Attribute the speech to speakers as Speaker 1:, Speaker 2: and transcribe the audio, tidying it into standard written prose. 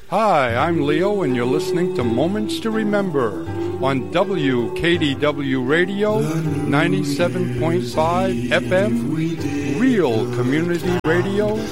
Speaker 1: Hi, I'm Leo, and you're listening to Moments to Remember on WKDW Radio, 97.5 FM, Real Community Radio,